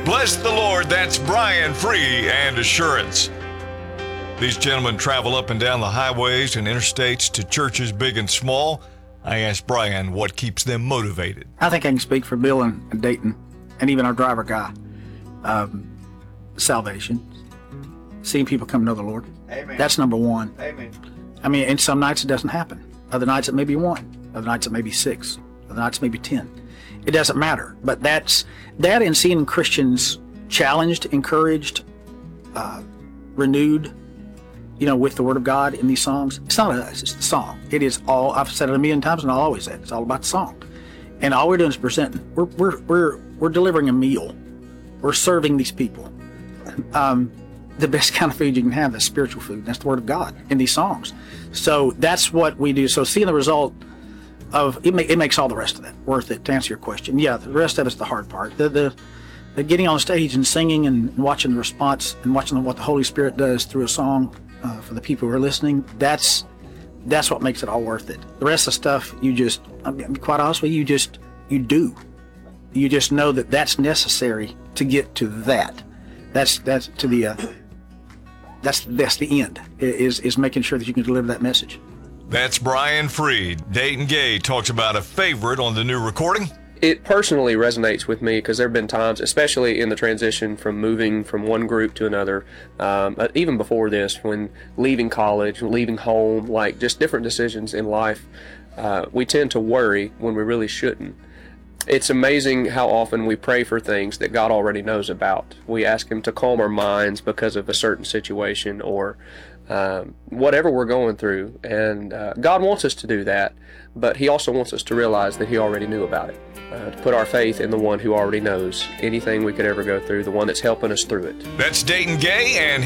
Bless the Lord, that's Brian Free and Assurance. These gentlemen travel up and down the highways and interstates to churches big and small. I asked Brian what keeps them motivated. I think I can speak for Bill and Dayton, and even our driver guy. Salvation. Seeing people come to know the Lord. Amen. That's number one. Amen. I mean, and some nights it doesn't happen. Other nights it may be 1. Other nights it may be 6. Other nights it may be 10. It doesn't matter. But that and seeing Christians challenged, encouraged, renewed, with the Word of God in these songs. It's not us, it's the song. It is all, I've said it a million times and I'll always say it. It's all about the song. And all we're doing is presenting. We're delivering a meal. We're serving these people. The best kind of food you can have is spiritual food. That's the Word of God in these songs. So that's what we do. So seeing the result of it makes all the rest of that worth it. To answer your question, yeah, the rest of it's the hard part. The getting on stage and singing and watching the response and watching what the Holy Spirit does through a song for the people who are listening. That's what makes it all worth it. The rest of the stuff, quite honestly, you do. You just know that that's necessary to get to that. That's the end, is making sure that you can deliver that message. That's Brian Freed. Dayton Gay talks about a favorite on the new recording. It personally resonates with me because there have been times, especially in the transition from moving from one group to another, even before this, when leaving college, leaving home, like just different decisions in life, we tend to worry when we really shouldn't. It's amazing how often we pray for things that God already knows about. We ask Him to calm our minds because of a certain situation or whatever we're going through. And God wants us to do that, but He also wants us to realize that He already knew about it. To put our faith in the one who already knows anything we could ever go through, the one that's helping us through it. That's Dayton Gay and